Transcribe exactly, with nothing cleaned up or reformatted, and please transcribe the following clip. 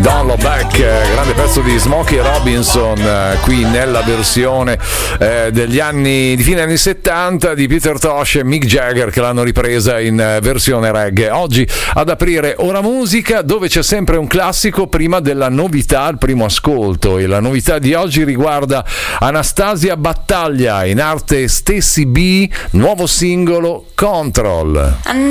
Don't Look Back, grande pezzo di Smokey Robinson, qui nella versione eh, degli anni di fine anni settanta di Peter Tosh e Mick Jagger, che l'hanno ripresa in versione reggae. Oggi ad aprire Ora Musica, dove c'è sempre un classico prima della novità, il primo ascolto, e la novità di oggi riguarda Anastasia Battaglia, in arte Stacy B, nuovo singolo Control.